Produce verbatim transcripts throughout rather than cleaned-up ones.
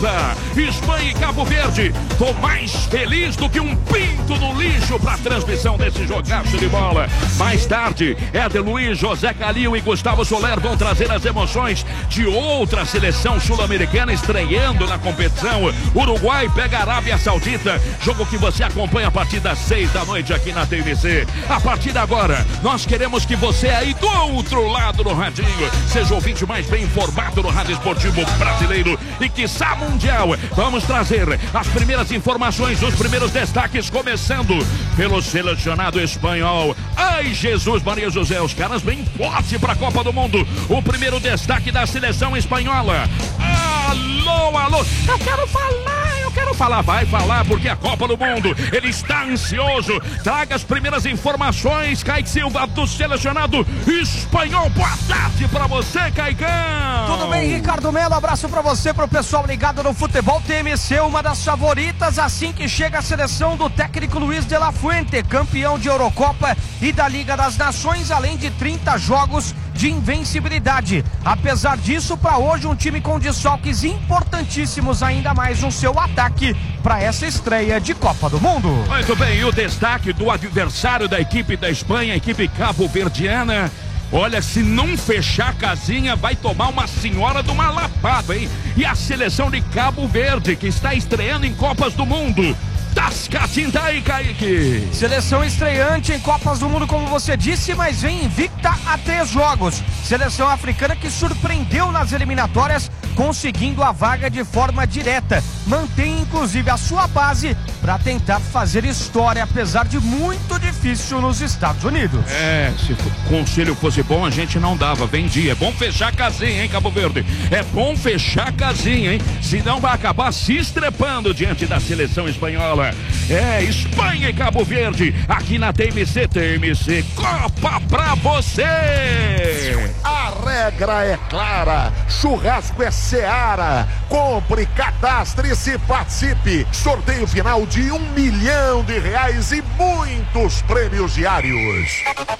Espanha e Cabo Verde. Tô mais feliz do que um pinto no lixo para a transmissão desse jogaço de bola. Mais tarde, Éder Luiz, José Calil e Gustavo Soler vão trazer as emoções de outra seleção sul-americana estreando na competição. Uruguai pega a Arábia Saudita, jogo que você acompanha a partir das seis da noite aqui na T V C. A partir de agora, nós queremos que você aí do outro lado do radinho seja o ouvinte mais bem informado no rádio esportivo brasileiro e quiçá mundial. Vamos trazer as primeiras informações, os primeiros destaques, começando pelo selecionado espanhol. Ai, Jesus Maria José, os caras bem forte para a Copa do Mundo. O primeiro destaque da seleção espanhola. Alô, alô, eu quero falar, eu quero falar, vai falar porque a Copa do Mundo, ele está ansioso. Traga as primeiras informações, Kaique Silva, do selecionado espanhol. Boa tarde pra você, Caicão. Tudo bem, Ricardo Melo? Abraço pra você, pro pessoal ligado no Futebol T M C, uma das favoritas assim que chega a seleção do técnico Luiz de la Fuente, campeão de Eurocopa e da Liga das Nações, além de trinta jogos de invencibilidade. Apesar disso, para hoje um time com desfalques importantíssimos, ainda mais no seu ataque para essa estreia de Copa do Mundo. Muito bem, e o destaque do adversário da equipe da Espanha, a equipe cabo-verdiana. Olha, se não fechar a casinha, vai tomar uma senhora de uma lapada, hein? E a seleção de Cabo Verde, que está estreando em Copas do Mundo. Tascatinta aí, Kaique. Seleção estreante em Copas do Mundo, como você disse, mas vem invicta a três jogos. Seleção africana que surpreendeu nas eliminatórias, conseguindo a vaga de forma direta. Mantém inclusive a sua base para tentar fazer história, apesar de muito difícil nos Estados Unidos. É, se o conselho fosse bom, a gente não dava, vendia. É bom fechar a casinha, hein, Cabo Verde? É bom fechar a casinha, hein? Senão vai acabar se estrepando diante da seleção espanhola. É, Espanha e Cabo Verde, aqui na T M C, T M C Copa pra você! A regra é clara, churrasco é Seara. Compre, cadastre-se, participe. Sorteio final de um milhão de reais e muitos prêmios diários.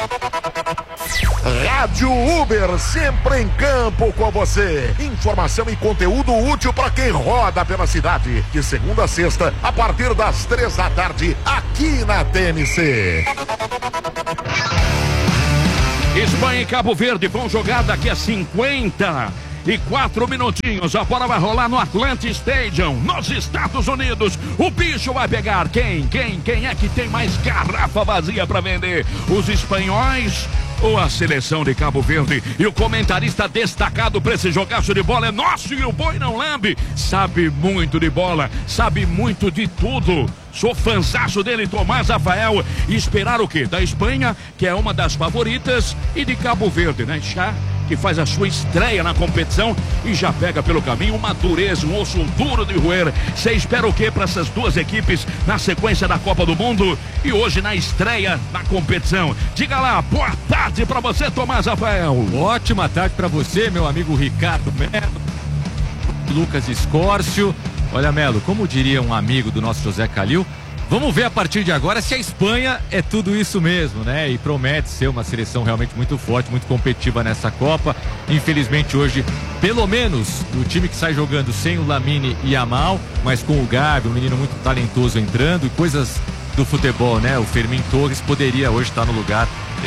Rádio Uber, sempre em campo com você. Informação e conteúdo útil para quem roda pela cidade. De segunda a sexta, a partir das três da tarde, aqui na T M C. Espanha e Cabo Verde vão jogar daqui a cinquenta e quatro minutinhos. A bola vai rolar no Atlanta Stadium, nos Estados Unidos. O bicho vai pegar quem? Quem? Quem é que tem mais garrafa vazia para vender? Os espanhóis ou a seleção de Cabo Verde? E o comentarista destacado para esse jogaço de bola é nosso, e o boi não lambe. Sabe muito de bola, sabe muito de tudo. Sou fanzaço dele, Tomás Rafael. E esperar o quê? Da Espanha, que é uma das favoritas, e de Cabo Verde, né? Chá, que faz a sua estreia na competição e já pega pelo caminho uma dureza, um osso duro de roer. Você espera o quê para essas duas equipes na sequência da Copa do Mundo e hoje na estreia na competição? Diga lá, boa tarde para você, Tomás Rafael. Ótima tarde para você, meu amigo Ricardo Melo, Lucas Escórcio. Olha, Melo, como diria um amigo do nosso José Calil, vamos ver a partir de agora se a Espanha é tudo isso mesmo, né? E promete ser uma seleção realmente muito forte, muito competitiva nessa Copa. Infelizmente hoje, pelo menos, o time que sai jogando sem o Lamine e Yamal, mas com o Gavi, um menino muito talentoso entrando, e coisas do futebol, né? O Fermín Torres poderia hoje estar no lugar,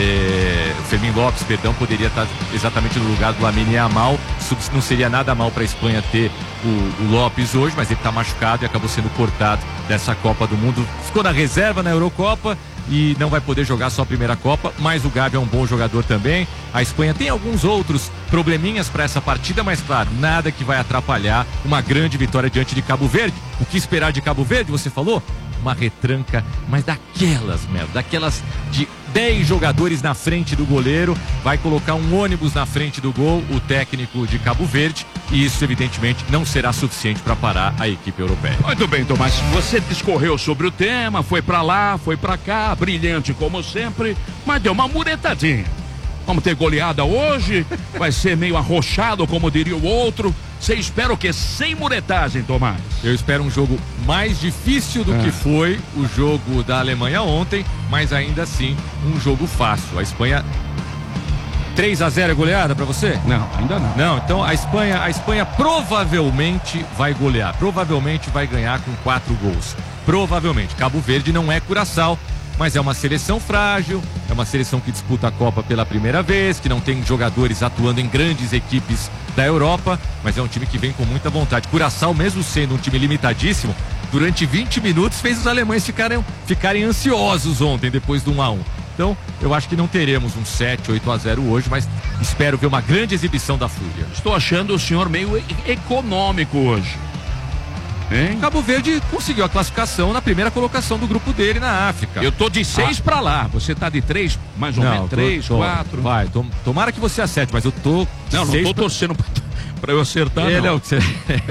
é, o Fermín Lopes, perdão, poderia estar exatamente no lugar do Lamine e Yamal. Não seria nada mal para a Espanha ter o, o Lopes hoje, mas ele está machucado e acabou sendo cortado dessa Copa do Mundo. Ficou na reserva na Eurocopa e não vai poder jogar só a primeira Copa, mas o Gavi é um bom jogador também. A Espanha tem alguns outros probleminhas para essa partida, mas claro, nada que vai atrapalhar uma grande vitória diante de Cabo Verde. O que esperar de Cabo Verde, você falou? Uma retranca, mas daquelas, Melo, daquelas de dez jogadores na frente do goleiro, vai colocar um ônibus na frente do gol, o técnico de Cabo Verde, e isso evidentemente não será suficiente para parar a equipe europeia. Muito bem, Tomás, você discorreu sobre o tema, foi para lá, foi para cá, brilhante como sempre, mas deu uma muretadinha. Vamos ter goleada hoje, vai ser meio arrochado, como diria o outro. Você espera o quê? Sem muretagem, Tomás? Eu espero um jogo mais difícil do é. que foi o jogo da Alemanha ontem, mas ainda assim um jogo fácil. A Espanha três a zero é goleada pra você? Não, ainda não. Não, então a Espanha, a Espanha provavelmente vai golear, provavelmente vai ganhar com quatro gols. Provavelmente. Cabo Verde não é Curaçao, mas é uma seleção frágil, é uma seleção que disputa a Copa pela primeira vez, que não tem jogadores atuando em grandes equipes da Europa, mas é um time que vem com muita vontade. Curaçao, mesmo sendo um time limitadíssimo, durante vinte minutos fez os alemães ficarem, ficarem ansiosos ontem, depois do um a um. Então, eu acho que não teremos um sete, oito a zero hoje, mas espero ver uma grande exibição da Fúria. Estou achando o senhor meio econômico hoje. Hein? Cabo Verde conseguiu a classificação na primeira colocação do grupo dele na África. Eu tô de seis ah. pra lá, você tá de três, mais ou não, menos, três, tô, tô, quatro. Vai, tô, tomara que você acerte, mas eu tô. Não, não tô torcendo pra, pra eu acertar. É, não. não, você...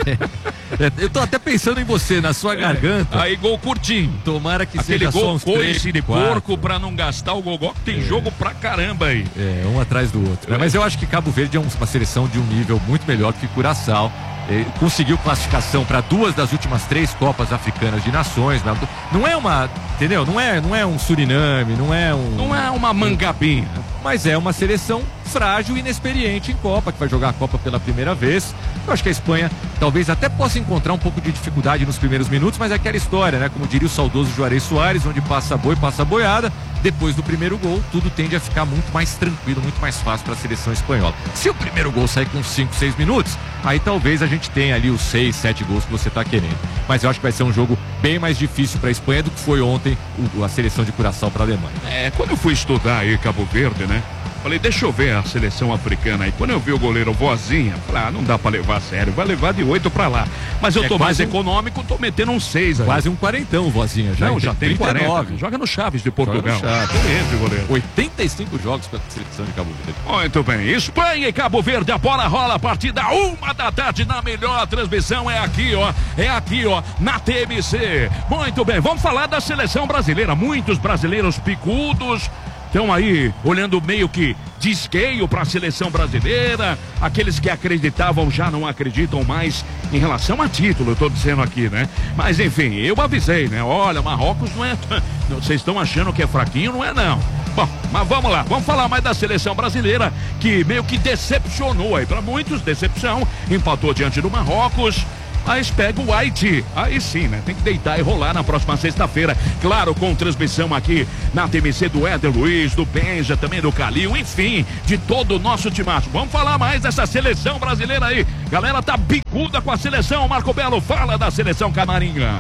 Eu tô até pensando em você, na sua é, garganta. Aí gol curtinho. Tomara que Aquele seja gol só uns coice três, de quatro. porco pra não gastar o gogó, que tem é. jogo pra caramba aí. É, um atrás do outro. Né? Mas eu acho que Cabo Verde é uma seleção de um nível muito melhor que Curaçao. Ele conseguiu classificação para duas das últimas três Copas Africanas de Nações. Não é uma, entendeu? Não é, não é um Suriname, não é um... Não é uma Mangabinha. Mas é uma seleção frágil e inexperiente em Copa, que vai jogar a Copa pela primeira vez. Eu acho que a Espanha talvez até possa encontrar um pouco de dificuldade nos primeiros minutos, mas é aquela história, né? Como diria o saudoso Juarez Soares, onde passa boi, passa boiada. Depois do primeiro gol, tudo tende a ficar muito mais tranquilo, muito mais fácil para a seleção espanhola. Se o primeiro gol sair com cinco, seis minutos, aí talvez a gente tenha ali os seis, sete gols que você está querendo. Mas eu acho que vai ser um jogo bem mais difícil para a Espanha do que foi ontem o, a seleção de Curaçao para a Alemanha. É, quando eu fui estudar aí Cabo Verde, né? Falei, deixa eu ver a seleção africana aí. Quando eu vi o goleiro Vozinha, falei, ah, não dá pra levar a sério, vai levar de oito pra lá. Mas eu é tô mais um... econômico, tô metendo um seis aí. Quase um quarentão, Vozinha. Já não, já tem trinta e nove. quarenta. Joga no Chaves de Portugal. Chaves. goleiro. oitenta e cinco jogos pela seleção de Cabo Verde. Muito bem. Espanha e Cabo Verde, a bola rola a partir da uma da tarde na melhor transmissão. É aqui, ó. É aqui, ó, na T M C. Muito bem, vamos falar da seleção brasileira. Muitos brasileiros picudos estão aí olhando meio que de esqueio para a seleção brasileira. Aqueles que acreditavam já não acreditam mais em relação a título, eu tô dizendo aqui, né? Mas enfim, eu avisei, né? Olha, Marrocos não é... Vocês estão achando que é fraquinho, não é não. Bom, mas vamos lá, vamos falar mais da seleção brasileira, que meio que decepcionou aí, para muitos, decepção, empatou diante do Marrocos. Mas pega o Haiti, aí sim, né? Tem que deitar e rolar na próxima sexta-feira. Claro, com transmissão aqui na T M C do Éder Luiz, do Benja, também do Calil, enfim, de todo o nosso timaço. Vamos falar mais dessa seleção brasileira aí. Galera tá bicuda com a seleção. Marco Belo, fala da seleção canarinha.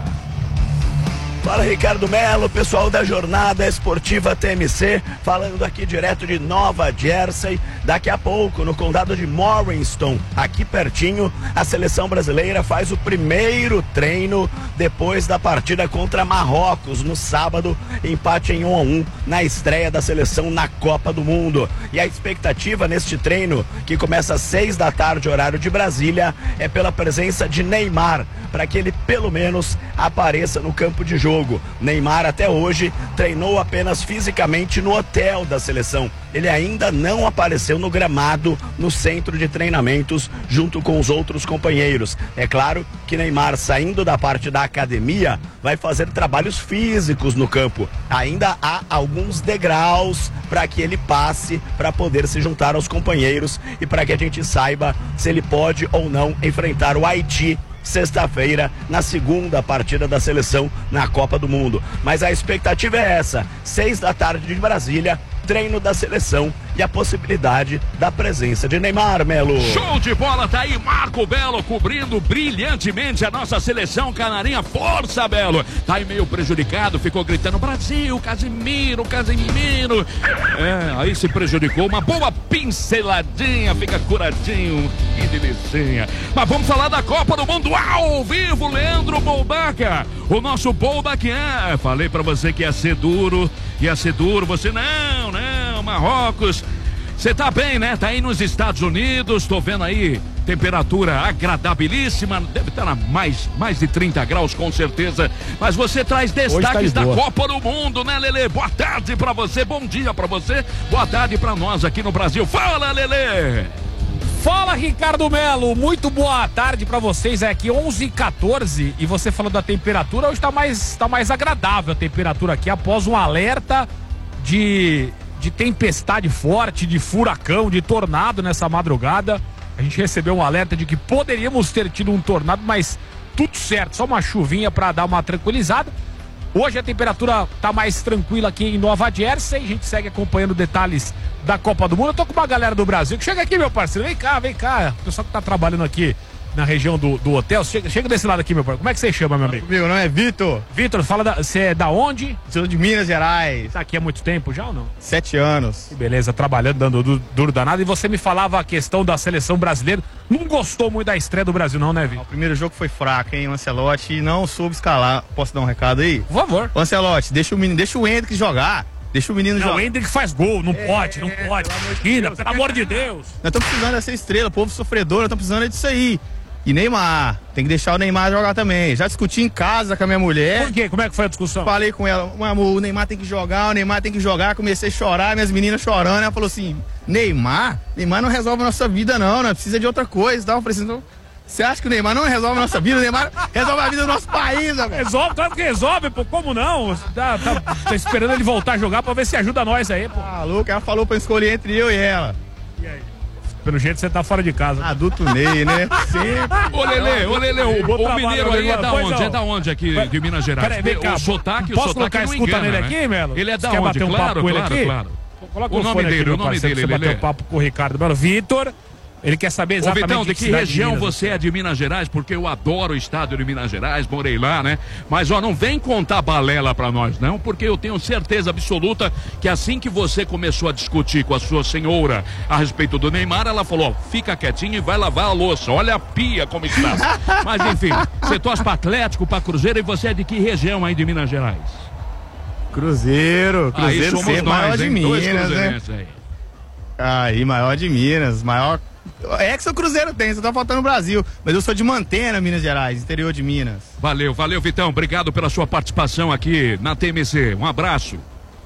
Fala, Ricardo Melo, pessoal da Jornada Esportiva T M C, falando aqui direto de Nova Jersey. Daqui a pouco, no condado de Morristown, aqui pertinho, a seleção brasileira faz o primeiro treino depois da partida contra Marrocos no sábado, empate em um a um na estreia da seleção na Copa do Mundo. E a expectativa neste treino, que começa às seis da tarde, horário de Brasília, é pela presença de Neymar, para que ele pelo menos apareça no campo de jogo. Neymar até hoje treinou apenas fisicamente no hotel da seleção. Ele ainda não apareceu no gramado, no centro de treinamentos, junto com os outros companheiros. É claro que Neymar, saindo da parte da academia, vai fazer trabalhos físicos no campo. Ainda há alguns degraus para que ele passe, para poder se juntar aos companheiros e para que a gente saiba se ele pode ou não enfrentar o Haiti sexta-feira, na segunda partida da seleção na Copa do Mundo. Mas a expectativa é essa, seis da tarde de Brasília, treino da seleção e a possibilidade da presença de Neymar, Melo. Show de bola, tá aí Marco Belo cobrindo brilhantemente a nossa seleção canarinha. Força, Belo. Tá aí meio prejudicado, ficou gritando Brasil, Casimiro, Casimiro. É, aí se prejudicou, uma boa pinceladinha, fica curadinho, que delicinha. Mas vamos falar da Copa do Mundo ao vivo, Leandro Bolbaca. O nosso Bolbaca, é, falei pra você que ia ser duro, ia ser duro, você não, não, Marrocos. Você tá bem, né? Tá aí nos Estados Unidos, tô vendo aí temperatura agradabilíssima, deve estar na mais, mais de trinta graus com certeza, mas você traz destaques tá da Copa do Mundo, né, Lelê? Boa tarde pra você, bom dia pra você, boa tarde pra nós aqui no Brasil. Fala, Lelê! Fala, Ricardo Melo, muito boa tarde pra vocês, é aqui onze e quatorze, e você falando da temperatura, hoje tá mais, tá mais agradável a temperatura aqui, após um alerta de... de tempestade forte, de furacão, de tornado nessa madrugada. A gente recebeu um alerta de que poderíamos ter tido um tornado, mas tudo certo, só uma chuvinha para dar uma tranquilizada. Hoje a temperatura tá mais tranquila aqui em Nova Jersey. A gente segue acompanhando detalhes da Copa do Mundo. Eu tô com uma galera do Brasil que chega aqui, meu parceiro. Vem cá, vem cá. O pessoal que tá trabalhando aqui na região do, do hotel. Chega, chega desse lado aqui, meu parceiro. Como é que você chama, meu amigo? Meu nome é Vitor. Vitor, fala da, você é da onde? Sou de Minas Gerais. Tá aqui há muito tempo já ou não? Sete anos. Que beleza, trabalhando, dando duro, duro danado. E você me falava a questão da seleção brasileira. Não gostou muito da estreia do Brasil, não, né, Vitor? O primeiro jogo foi fraco, hein? O Ancelotti não soube escalar. Posso dar um recado aí? Por favor. O Ancelotti, deixa o menino, deixa o Hendrick jogar. Deixa o menino não, jogar. O Hendrick faz gol, não é, pode, não é, pode. Pelo, Deus, pelo amor de Deus. Nós estamos precisando dessa estrela, povo sofredor, nós estamos precisando disso aí. E Neymar, tem que deixar o Neymar jogar também. Já discuti em casa com a minha mulher. Por quê? Como é que foi a discussão? Falei com ela, meu amor, o Neymar tem que jogar, o Neymar tem que jogar. Comecei a chorar, minhas meninas chorando. Ela falou assim, Neymar? Neymar não resolve a nossa vida não, né? Precisa de outra coisa. Então, eu falei assim, então, você acha que o Neymar não resolve a nossa vida? O Neymar resolve a vida do nosso país, amigo. Resolve, claro que resolve, pô. Como não? Tá, tá, tá esperando ele voltar a jogar pra ver se ajuda nós aí, pô. Ah, louco, ela falou pra escolher entre eu e ela. E aí? Pelo jeito você tá fora de casa. Adulto Ney, né? Sempre. Ô, Lelê, ô, Lelê, o, o, o mineiro aí é da onde? É da onde aqui de Minas Gerais? Peraí, vem cá. O sotaque, o posso sotaque colocar não escuta engana, nele né? aqui, Melo? Ele é da Você onde? Quer bater um Claro, papo com ele claro, aqui? claro. Coloca O o nome fone dele, aqui, o nome parceiro, dele, você bater Lelê. um papo com o Ricardo Melo. Vitor, ele quer saber Ô, exatamente Vitão, de que cidade região de Minas, você é de Minas Gerais? Porque eu adoro o estado de Minas Gerais, morei lá, né? Mas, ó, não vem contar balela pra nós, não, porque eu tenho certeza absoluta que assim que você começou a discutir com a sua senhora a respeito do Neymar, ela falou, ó, fica quietinho e vai lavar a louça, olha a pia como está. Mas, enfim, você torce pra Atlético, pra Cruzeiro, e você é de que região aí de Minas Gerais? Cruzeiro, Cruzeiro aí somos sempre, nós, maior de hein? Minas, né? Aí. Aí, maior de Minas, maior... É que seu Cruzeiro tem, só tá faltando o Brasil. Mas eu sou de Mantena, Minas Gerais, interior de Minas. Valeu, valeu, Vitão. Obrigado pela sua participação aqui na T M C. Um abraço.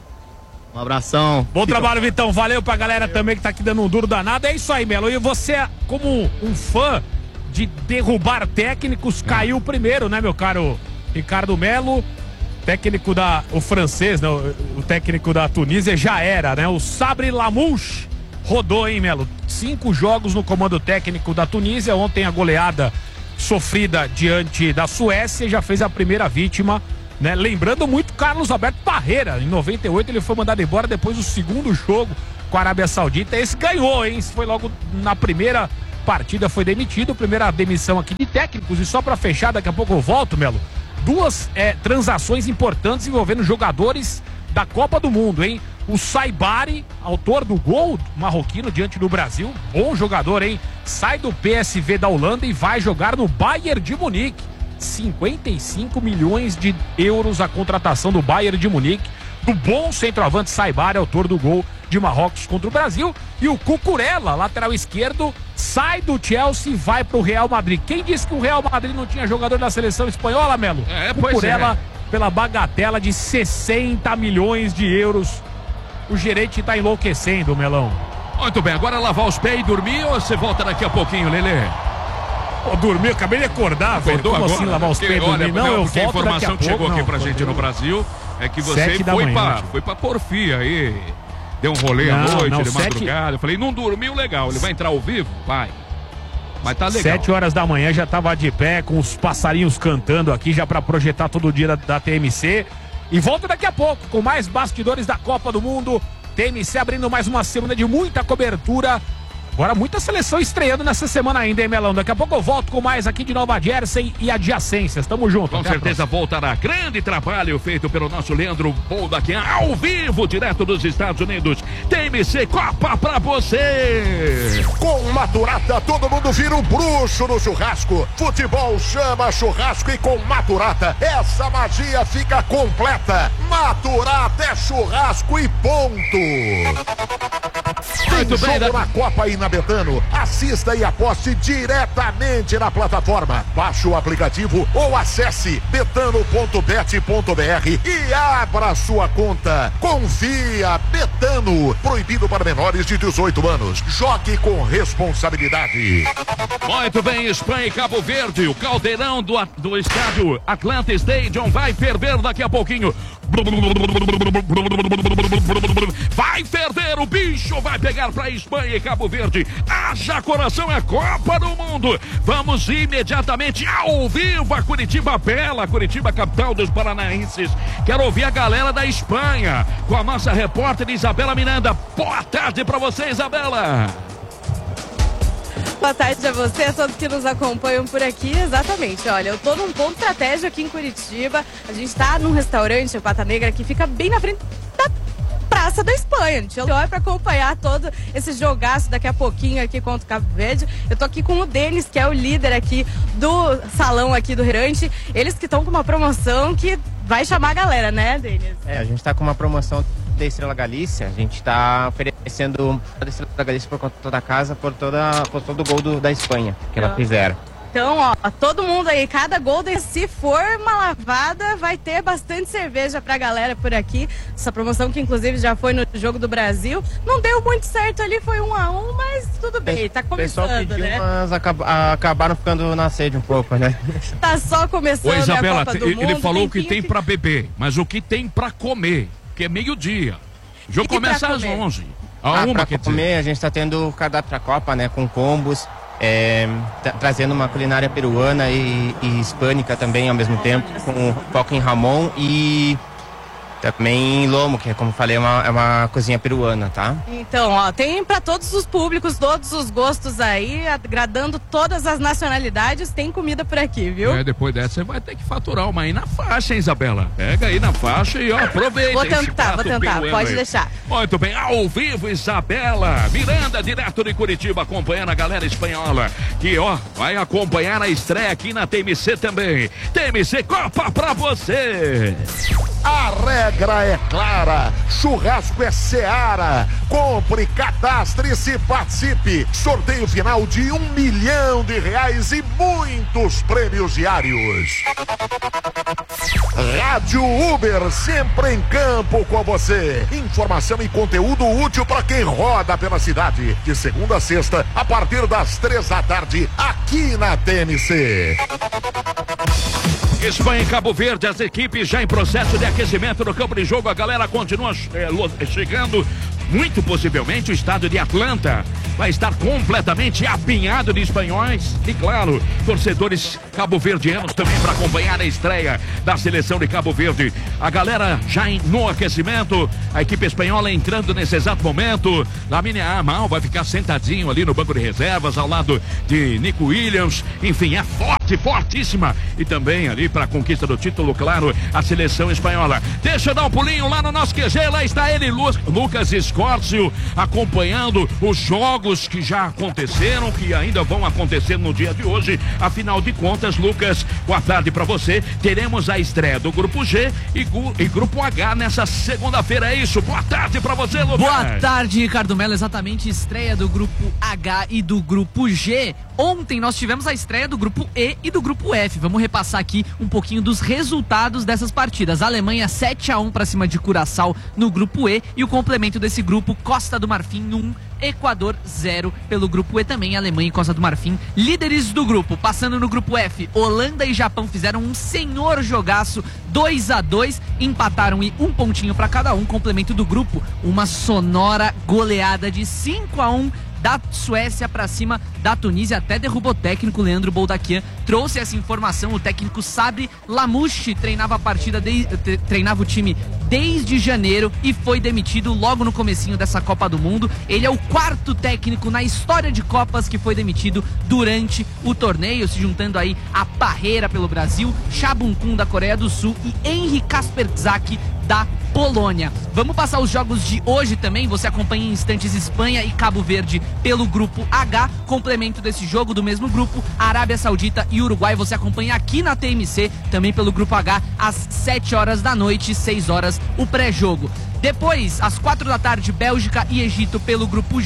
Um abração. Bom trabalho, Vitão. Valeu pra galera também que tá aqui dando um duro danado. É isso aí, Melo. E você, como um fã de derrubar técnicos, caiu primeiro, né, meu caro Ricardo Melo? Técnico da... O francês, né? O, o técnico da Tunísia já era, né? O Sabri Lamouche rodou, hein, Melo? Cinco jogos no comando técnico da Tunísia. Ontem a goleada sofrida diante da Suécia já fez a primeira vítima, né? Lembrando muito Carlos Alberto Parreira. Em noventa e oito ele foi mandado embora depois do segundo jogo com a Arábia Saudita. Esse ganhou, hein? Esse foi logo na primeira partida, foi demitido. Primeira demissão aqui de técnicos. E só pra fechar, daqui a pouco eu volto, Melo. Duas é, transações importantes envolvendo jogadores da Copa do Mundo, hein? O Saibari, autor do gol marroquino diante do Brasil, bom jogador, hein? Sai do P S V da Holanda e vai jogar no Bayern de Munique. cinquenta e cinco milhões de euros a contratação do Bayern de Munique, do bom centroavante Saibari, autor do gol de Marrocos contra o Brasil. E o Cucurella, lateral esquerdo, sai do Chelsea e vai pro Real Madrid. Quem disse que o Real Madrid não tinha jogador da seleção espanhola, Melo? É, pois Cucurella, é. pela bagatela de sessenta milhões de euros. O gerente tá enlouquecendo, Melão. Muito bem, agora lavar os pés e dormir ou você volta daqui a pouquinho, Lelê? Pô, dormi, eu acabei de acordar, velho. Como agora? assim lavar os Porque, pés e dormir? olha, Não, eu porque a volto informação daqui que a chegou pouco, aqui pra não, gente no Brasil é que você Sete da foi, manhã, pra, gente. foi pra porfia aí, deu um rolê à Não, noite, não, de sete- madrugada. Eu falei, não dormiu legal, ele vai entrar ao vivo? Vai. Mas tá legal. Sete horas da manhã já tava de pé com os passarinhos cantando aqui já pra projetar todo o dia da, da T M C. E volto daqui a pouco com mais bastidores da Copa do Mundo. T M C abrindo mais uma semana de muita cobertura. Agora muita seleção estreando nessa semana ainda, hein, Melão? Daqui a pouco eu volto com mais aqui de Nova Jersey e adjacências. Tamo junto. Com até a certeza voltará. Grande trabalho feito pelo nosso Leandro Boldaquian, ao vivo, direto dos Estados Unidos. T M C Copa pra você! Com Maturata, todo mundo vira um bruxo no churrasco. Futebol chama churrasco e com Maturata, essa magia fica completa. Maturata é churrasco e ponto. Muito Tem bem, jogo da- na Copa e na Betano. Assista e aposte diretamente na plataforma. Baixe o aplicativo ou acesse betano ponto bet ponto br e abra sua conta. Confia, Betano. Proibido para menores de dezoito anos. Jogue com responsabilidade. Muito bem, Espanha e Cabo Verde. O caldeirão do, do estádio Atlanta Stadium vai ferver daqui a pouquinho. Vai perder, o bicho vai pegar para Espanha e Cabo Verde. Haja coração, é Copa do Mundo. Vamos imediatamente ao vivo a Curitiba Bela, Curitiba, capital dos paranaenses. Quero ouvir a galera da Espanha com a nossa repórter Isabela Miranda. Boa tarde para você, Isabela. Boa tarde a você, a todos que nos acompanham por aqui. Exatamente, olha, eu tô num ponto estratégico aqui em Curitiba. A gente tá num restaurante, o Pata Negra, que fica bem na frente da Praça da Espanha. A gente olha pra acompanhar todo esse jogaço daqui a pouquinho aqui contra o Cabo Verde. Eu tô aqui com o Denis, que é o líder aqui do salão aqui do restaurante. Eles que estão com uma promoção que vai chamar a galera, né, Denis? É, a gente tá com uma promoção da Estrela Galícia. A gente tá oferecendo a Estrela Galícia por conta da casa, por, toda, por todo o gol do, da Espanha que ela fizeram. Então, ó, todo mundo aí, cada gol, se for uma lavada, vai ter bastante cerveja pra galera por aqui. Essa promoção que inclusive já foi no Jogo do Brasil. Não deu muito certo ali, foi um a um, mas tudo bem, tá começando, o pessoal pediu, né? Mas acab acabaram ficando na sede um pouco, né? Tá só começando. Ô, Isabela, a Copa do ele Mundo, falou o que quem tem pra beber, mas o que tem pra comer, que é meio-dia. O jogo E começa pra às comer? onze. Ah, A uma, pra quer dizer. comer, a gente tá tendo cardápio pra Copa, né? Com combos, é, tra trazendo uma culinária peruana e, e hispânica também ao mesmo tempo, com foco em Ramon e também em lomo, que é, como falei, é uma, é uma cozinha peruana, tá? Então, ó, tem pra todos os públicos, todos os gostos aí, agradando todas as nacionalidades, tem comida por aqui, viu? É, depois dessa você vai ter que faturar uma aí na faixa, hein, Isabela? Pega aí na faixa e ó, aproveita. Vou esse tentar, prato vou tentar, peruano pode aí. deixar. Muito bem, ao vivo, Isabela Miranda, direto de Curitiba, acompanhando a galera espanhola, que ó, vai acompanhar a estreia aqui na T M C também. T M C Copa pra você! A regra é clara, churrasco é Seara. Compre, cadastre-se e participe. Sorteio final de um milhão de reais e muitos prêmios diários. Rádio Uber, sempre em campo com você. Informação e conteúdo útil para quem roda pela cidade. De segunda a sexta, a partir das três da tarde, aqui na T M C. Espanha e Cabo Verde, as equipes já em processo de aquecimento no campo de jogo. A galera continua é, chegando. Muito possivelmente o estado de Atlanta vai estar completamente apinhado de espanhóis. E claro, torcedores cabo-verdianos também para acompanhar a estreia da seleção de Cabo Verde. A galera já em, no aquecimento, a equipe espanhola entrando nesse exato momento. Lamine Yamal vai ficar sentadinho ali no banco de reservas ao lado de Nico Williams. Enfim, é forte, fortíssima. E também ali para a conquista do título, claro, a seleção espanhola. Deixa eu dar um pulinho lá no nosso Q G. Lá está ele, Lu Lucas Escórcio, acompanhando os jogos que já aconteceram, que ainda vão acontecer no dia de hoje. Afinal de contas, Lucas, boa tarde para você. Teremos a estreia do Grupo G e, e Grupo H nessa segunda-feira, é isso? Boa tarde para você, Lucas. Boa tarde, Ricardo Mello. Exatamente, estreia do Grupo H e do Grupo G. Ontem nós tivemos a estreia do Grupo E e do Grupo F. Vamos repassar aqui um pouquinho dos resultados dessas partidas. A Alemanha sete a um para cima de Curaçao no Grupo E e o complemento desse grupo, Costa do Marfim um, Equador zero. Pelo Grupo E também, Alemanha e Costa do Marfim, líderes do grupo. Passando no Grupo F, Holanda e Japão fizeram um senhor jogaço, dois a dois, empataram e um pontinho para cada um. Complemento do grupo, uma sonora goleada de cinco a um da Suécia para cima da Tunísia, até derrubou o técnico Leandro Boldaquian. Trouxe essa informação o técnico Sabri Lamouche, treinava a partida de, treinava o time desde janeiro e foi demitido logo no comecinho dessa Copa do Mundo. Ele é o quarto técnico na história de Copas que foi demitido durante o torneio, se juntando aí a Parreira pelo Brasil, Chabun Kun da Coreia do Sul e Henri Kasperzak da Polônia. Vamos passar os jogos de hoje também. Você acompanha em instantes Espanha e Cabo Verde pelo Grupo H. Complemento desse jogo do mesmo grupo, Arábia Saudita e Uruguai. Você acompanha aqui na T M C, também pelo Grupo H, às sete horas da noite, seis horas o pré-jogo. Depois, às quatro da tarde, Bélgica e Egito pelo Grupo G,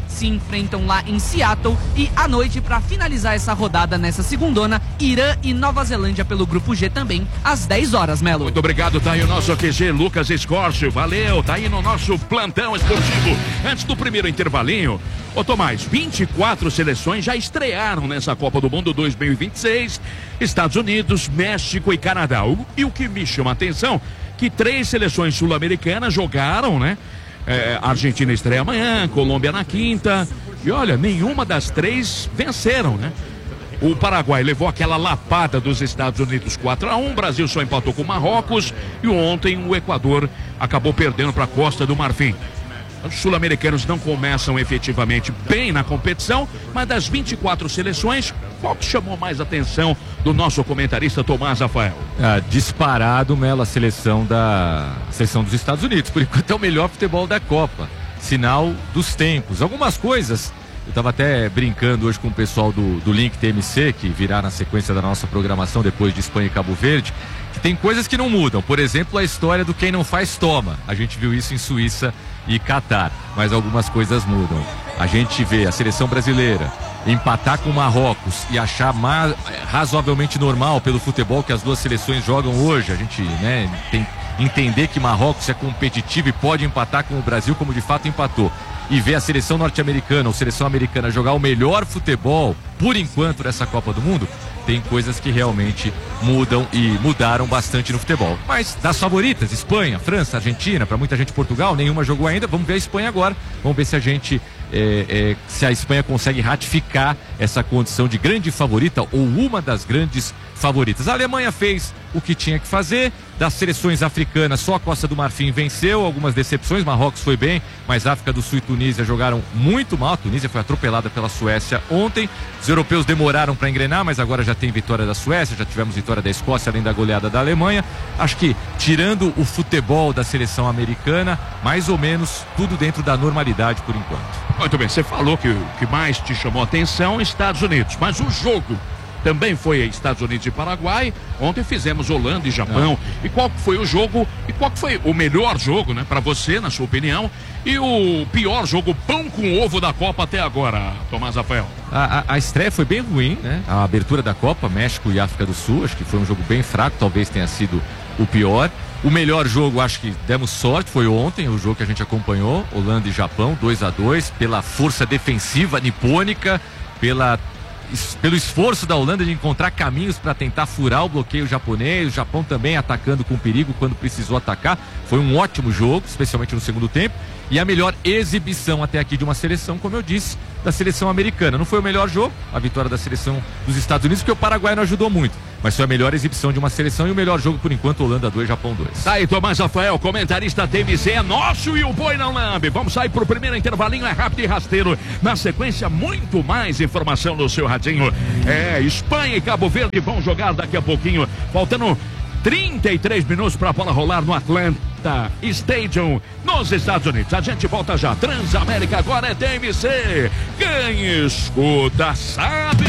se enfrentam lá em Seattle. E à noite, para finalizar essa rodada nessa segundona, Irã e Nova Zelândia pelo grupo G também, às dez horas, Melo. Muito obrigado, tá aí o nosso Q G Lucas Escórcio, valeu, tá aí no nosso plantão esportivo. Antes do primeiro intervalinho, ô Tomás, vinte e quatro seleções já estrearam nessa Copa do Mundo dois mil e vinte e seis, Estados Unidos, México e Canadá. O, e o que me chama a atenção, que três seleções sul-americanas jogaram, né? É, Argentina estreia amanhã, Colômbia na quinta, e olha, nenhuma das três venceram, né? O Paraguai levou aquela lapada dos Estados Unidos quatro a um, o Brasil só empatou com o Marrocos, e ontem o Equador acabou perdendo para a Costa do Marfim. Os sul-americanos não começam efetivamente bem na competição, mas das vinte e quatro seleções, qual que chamou mais atenção do nosso comentarista Tomás Rafael? Ah, disparado, Melo, a seleção da a seleção dos Estados Unidos. Por enquanto é o melhor futebol da Copa. Sinal dos tempos. Algumas coisas, eu estava até brincando hoje com o pessoal do, do Link T M C, que virá na sequência da nossa programação depois de Espanha e Cabo Verde, que tem coisas que não mudam. Por exemplo, a história do quem não faz, toma. A gente viu isso em Suíça e Catar, mas algumas coisas mudam. A gente vê a seleção brasileira empatar com o Marrocos e achar mais, razoavelmente normal pelo futebol que as duas seleções jogam hoje. A gente, né, tem entender que Marrocos é competitivo e pode empatar com o Brasil como de fato empatou. E ver a seleção norte-americana ou seleção americana jogar o melhor futebol, por enquanto, nessa Copa do Mundo, tem coisas que realmente mudam e mudaram bastante no futebol. Mas das favoritas, Espanha, França, Argentina, para muita gente Portugal, nenhuma jogou ainda. Vamos ver a Espanha agora. Vamos ver se a gente, é, é, se a Espanha consegue ratificar essa condição de grande favorita ou uma das grandes favoritas. A Alemanha fez o que tinha que fazer. Das seleções africanas, só a Costa do Marfim venceu, algumas decepções. Marrocos foi bem, mas África do Sul e Tunísia jogaram muito mal. A Tunísia foi atropelada pela Suécia ontem. Os europeus demoraram para engrenar, mas agora já tem vitória da Suécia, já tivemos vitória da Escócia, além da goleada da Alemanha. Acho que, tirando o futebol da seleção americana, mais ou menos tudo dentro da normalidade por enquanto. Muito bem, você falou que o que mais te chamou a atenção, Estados Unidos, mas o jogo também foi Estados Unidos e Paraguai. Ontem fizemos Holanda e Japão. Ah. E qual foi o jogo, e qual foi o melhor jogo, né, para você, na sua opinião, e o pior jogo, pão com ovo da Copa até agora, Tomás Rafael? A, a, a estreia foi bem ruim, né? A abertura da Copa, México e África do Sul, acho que foi um jogo bem fraco, talvez tenha sido o pior. O melhor jogo, acho que demos sorte, foi ontem, o jogo que a gente acompanhou, Holanda e Japão, dois a dois, pela força defensiva nipônica, pela pelo esforço da Holanda de encontrar caminhos para tentar furar o bloqueio japonês, o Japão também atacando com perigo quando precisou atacar. Foi um ótimo jogo, especialmente no segundo tempo, e a melhor exibição até aqui de uma seleção, como eu disse, da seleção americana. Não foi o melhor jogo, a vitória da seleção dos Estados Unidos, porque o Paraguai não ajudou muito, mas foi a melhor exibição de uma seleção e o melhor jogo por enquanto, Holanda dois, Japão dois. Tá aí, Tomás Rafael, comentarista T M C, é nosso e o boi não lambe. Vamos sair pro primeiro intervalinho, é rápido e rasteiro. Na sequência, muito mais informação no seu radinho. É, Espanha e Cabo Verde vão jogar daqui a pouquinho, faltando trinta e três minutos para a bola rolar no Atlanta Stadium, nos Estados Unidos. A gente volta já. Transamérica agora é T M C. Quem escuta sabe.